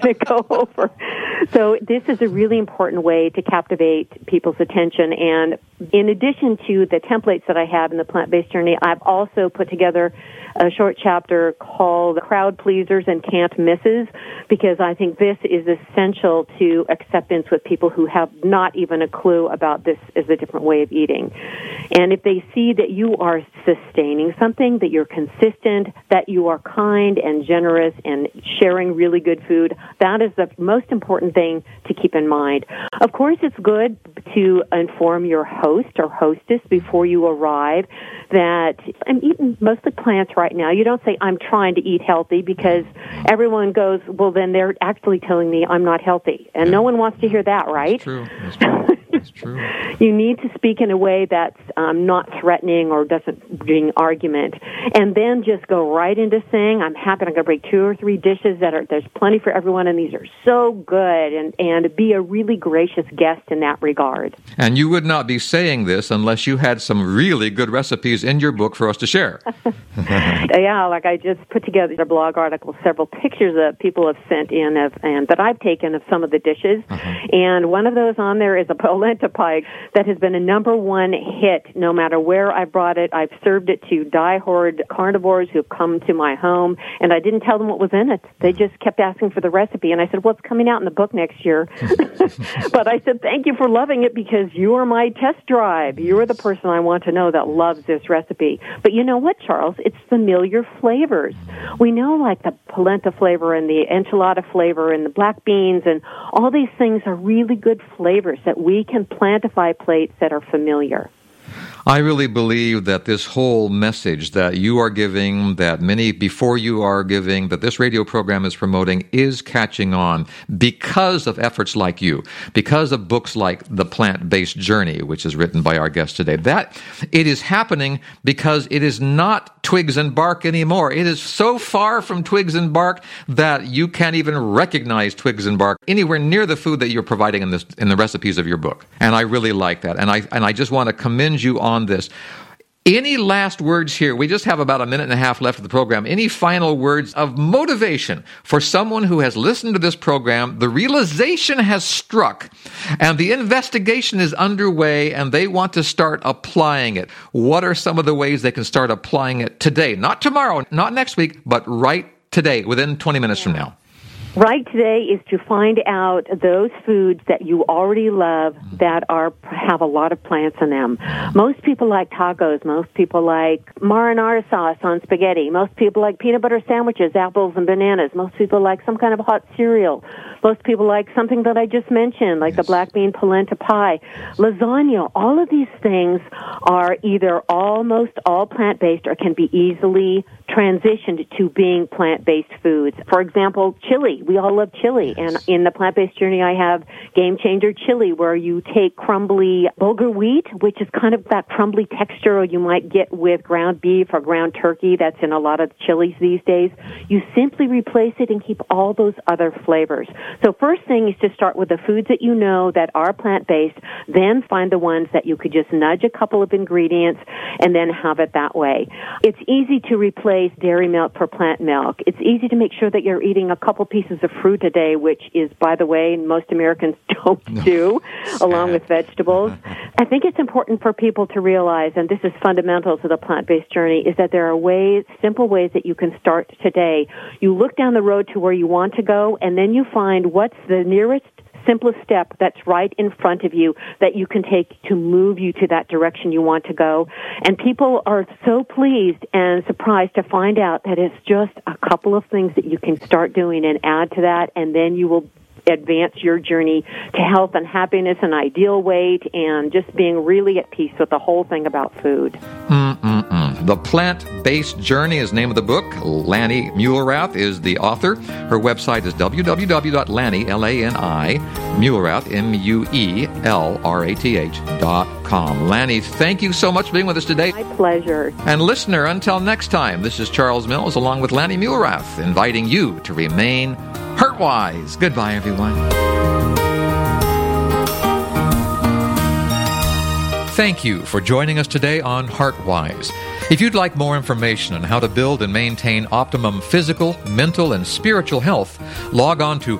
going to go over. So this is a really important way to captivate people's attention. And in addition to the templates that I have in the Plant-Based Journey, I've also put together a short chapter called Crowd Pleasers and Can't Misses, because I think this is essential to acceptance with people who have not even a clue about this as a different way of eating. And if they see that you are sustaining something, that you're consistent, that you are kind and generous and sharing really good food, that is the most important thing to keep in mind. Of course, it's good to inform your host or hostess before you arrive that I'm eating mostly plants right now. You don't say, I'm trying to eat healthy, because everyone goes, well, then they're actually telling me I'm not healthy. And no one wants to hear that, right? That's true. That's true. That's true. You need to speak in a way that's not threatening or doesn't bring argument. And then just go right into saying, I'm happy I'm going to bring 2 or 3 dishes there's plenty for everyone, and these are so good, and be a really gracious guest in that regard. And you would not be saying this unless you had some really good recipes in your book for us to share. Yeah, like I just put together a blog article, several pictures that people have sent in and that I've taken of some of the dishes. And one of those on there is a polenta pie that has been a #1 hit no matter where I brought it. I've served it to diehard carnivores who have come to my home, and I didn't tell them what was in it. They just kept asking for the recipe, and I said, well, it's coming out in the book next year. But I said, thank you for loving it, because you are my test drive. You are the person I want to know that loves this recipe. But you know what, Charles? It's familiar flavors. We know, like, the polenta flavor and the enchilada flavor and the black beans, and all these things are really good flavors that we can plantify plates that are familiar. I really believe that this whole message that you are giving, that many before you are giving, that this radio program is promoting, is catching on because of efforts like you, because of books like The Plant-Based Journey, which is written by our guest today. That it is happening because it is not twigs and bark anymore. It is so far from twigs and bark that you can't even recognize twigs and bark anywhere near the food that you're providing in the recipes of your book. And I really like that. And I just want to commend you on this. Any last words here? We just have about a minute and a half left of the program. Any final words of motivation for someone who has listened to this program, the realization has struck, and the investigation is underway, and they want to start applying it? What are some of the ways they can start applying it today? Not tomorrow, not next week, but right today, within 20 minutes from now. Right today is to find out those foods that you already love that have a lot of plants in them. Most people like tacos. Most people like marinara sauce on spaghetti. Most people like peanut butter sandwiches, apples and bananas. Most people like some kind of hot cereal. Most people like something that I just mentioned, like the black bean polenta pie, lasagna. All of these things are either almost all plant-based or can be easily transitioned to being plant-based foods. For example, chili. We all love chili. And in the Plant-Based Journey, I have Game Changer Chili, where you take crumbly bulgur wheat, which is kind of that crumbly texture you might get with ground beef or ground turkey that's in a lot of chilies these days. You simply replace it and keep all those other flavors. So first thing is to start with the foods that you know that are plant-based, then find the ones that you could just nudge a couple of ingredients and then have it that way. It's easy to replace dairy milk for plant milk. It's easy to make sure that you're eating a couple pieces of fruit a day, which is, by the way, most Americans don't do, along with vegetables. I think it's important for people to realize, and this is fundamental to the plant-based journey, is that there are ways, simple ways that you can start today. You look down the road to where you want to go, and then you find what's the nearest simplest step that's right in front of you that you can take to move you to that direction you want to go. And people are so pleased and surprised to find out that it's just a couple of things that you can start doing and add to that, and then you will advance your journey to health and happiness and ideal weight and just being really at peace with the whole thing about food. The Plant-Based Journey is the name of the book. Lani Muehlerath is the author. Her website is www.lani, L-A-N-I, Muehlerath, Muehlerath.com. Lani, thank you so much for being with us today. My pleasure. And listener, until next time, this is Charles Mills along with Lani Muehlerath, inviting you to remain heart-wise. Goodbye, everyone. Thank you for joining us today on HeartWise. If you'd like more information on how to build and maintain optimum physical, mental, and spiritual health, log on to